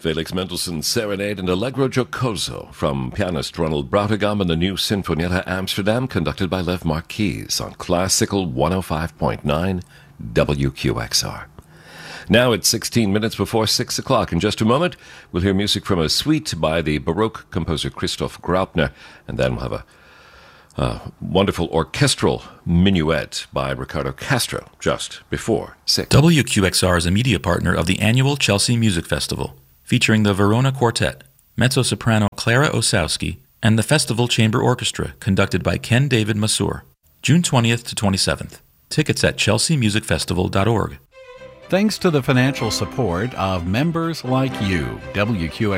Felix Mendelssohn's Serenade and Allegro Giocoso from pianist Ronald Brautigam and the new Sinfonietta Amsterdam, conducted by Lev Marquise on Classical 105.9 WQXR. Now it's 16 minutes before 6 o'clock. In just a moment, we'll hear music from a suite by the Baroque composer Christoph Graupner, and then we'll have a wonderful orchestral minuet by Ricardo Castro just before 6. WQXR is a media partner of the annual Chelsea Music Festival, featuring the Verona Quartet, mezzo-soprano Clara Osowski, and the Festival Chamber Orchestra, conducted by Ken David Masur. June 20th to 27th. Tickets at chelseamusicfestival.org. Thanks to the financial support of members like you, WQXR